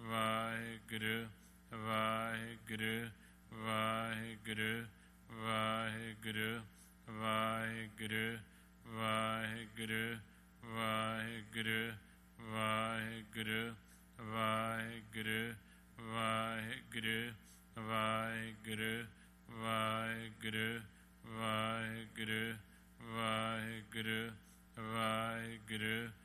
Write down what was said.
Waheguru Waheguru Waheguru Waheguru Waheguru Waheguru Waheguru Waheguru Waheguru Waheguru Waheguru Waheguru Waheguru Waheguru Waheguru